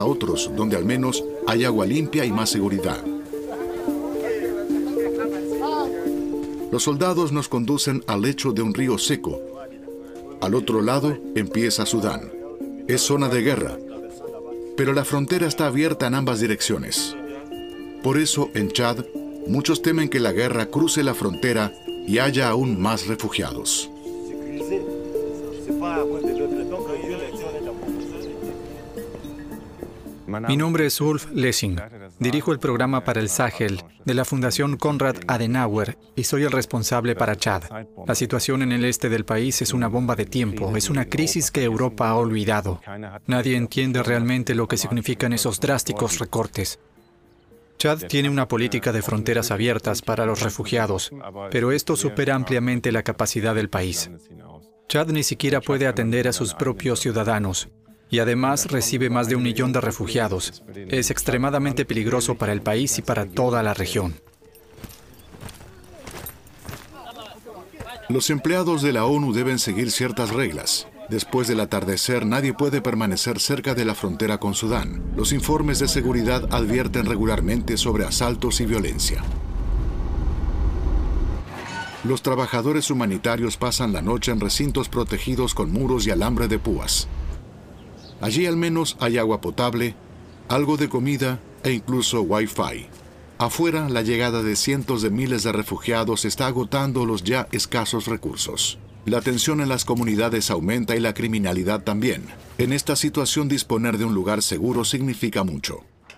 a otros, donde al menos hay agua limpia y más seguridad. Los soldados nos conducen al lecho de un río seco. Al otro lado empieza Sudán. Es zona de guerra, pero la frontera está abierta en ambas direcciones. Por eso, en Chad, muchos temen que la guerra cruce la frontera y haya aún más refugiados. Mi nombre es Ulf Lessing. Dirijo el programa para el Sahel de la Fundación Konrad Adenauer y soy el responsable para Chad. La situación en el este del país es una bomba de tiempo, es una crisis que Europa ha olvidado. Nadie entiende realmente lo que significan esos drásticos recortes. Chad tiene una política de fronteras abiertas para los refugiados, pero esto supera ampliamente la capacidad del país. Chad ni siquiera puede atender a sus propios ciudadanos. Y además recibe más de 1 millón de refugiados. Es extremadamente peligroso para el país y para toda la región. Los empleados de la ONU deben seguir ciertas reglas. Después del atardecer, nadie puede permanecer cerca de la frontera con Sudán. Los informes de seguridad advierten regularmente sobre asaltos y violencia. Los trabajadores humanitarios pasan la noche en recintos protegidos con muros y alambre de púas. Allí al menos hay agua potable, algo de comida e incluso Wi-Fi. Afuera, la llegada de cientos de miles de refugiados está agotando los ya escasos recursos. La tensión en las comunidades aumenta y la criminalidad también. En esta situación, disponer de un lugar seguro significa mucho.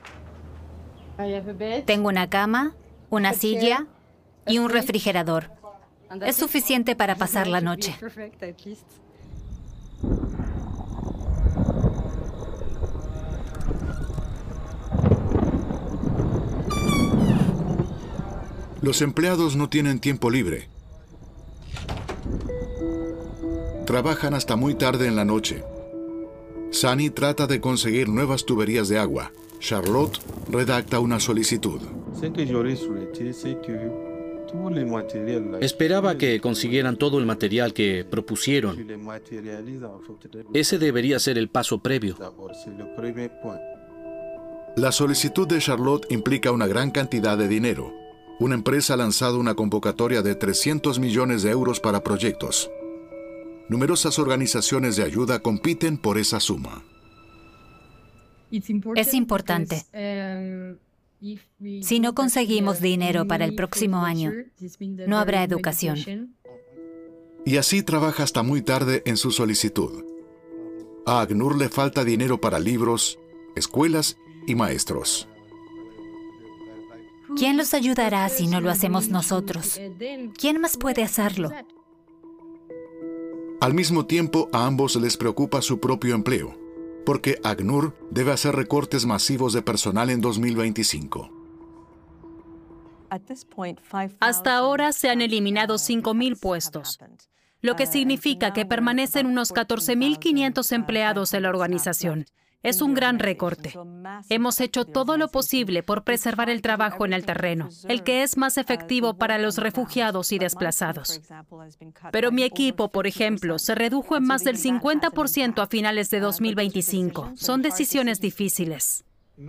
Tengo una cama, una silla y un refrigerador. Es suficiente para pasar la noche. Los empleados no tienen tiempo libre. Trabajan hasta muy tarde en la noche. Sani trata de conseguir nuevas tuberías de agua. Charlotte redacta una solicitud. Esperaba que consiguieran todo el material que propusieron. Ese debería ser el paso previo. La solicitud de Charlotte implica una gran cantidad de dinero. Una empresa ha lanzado una convocatoria de 300 millones de euros para proyectos. Numerosas organizaciones de ayuda compiten por esa suma. Es importante. Si no conseguimos dinero para el próximo año, no habrá educación. Y así trabaja hasta muy tarde en su solicitud. A ACNUR le falta dinero para libros, escuelas y maestros. ¿Quién los ayudará si no lo hacemos nosotros? ¿Quién más puede hacerlo? Al mismo tiempo, a ambos les preocupa su propio empleo, porque ACNUR debe hacer recortes masivos de personal en 2025. Hasta ahora se han eliminado 5.000 puestos, lo que significa que permanecen unos 14.500 empleados en la organización. Es un gran recorte. Hemos hecho todo lo posible por preservar el trabajo en el terreno, el que es más efectivo para los refugiados y desplazados. Pero mi equipo, por ejemplo, se redujo en más del 50% a finales de 2025. Son decisiones difíciles.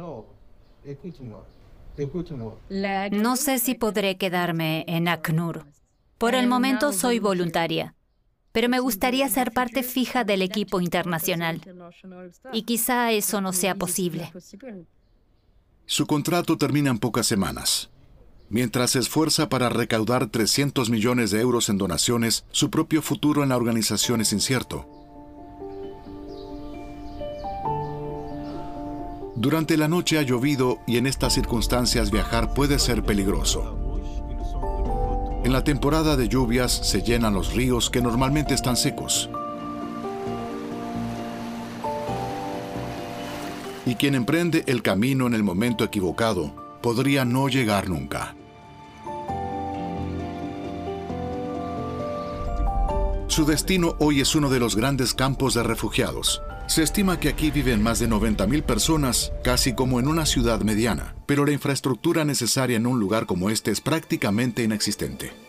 No sé si podré quedarme en ACNUR. Por el momento soy voluntaria, pero me gustaría ser parte fija del equipo internacional. Y quizá eso no sea posible. Su contrato termina en pocas semanas. Mientras se esfuerza para recaudar 300 millones de euros en donaciones, su propio futuro en la organización es incierto. Durante la noche ha llovido y en estas circunstancias viajar puede ser peligroso. En la temporada de lluvias se llenan los ríos que normalmente están secos. Y quien emprende el camino en el momento equivocado podría no llegar nunca. Su destino hoy es uno de los grandes campos de refugiados. Se estima que aquí viven más de 90.000 personas, casi como en una ciudad mediana, pero la infraestructura necesaria en un lugar como este es prácticamente inexistente.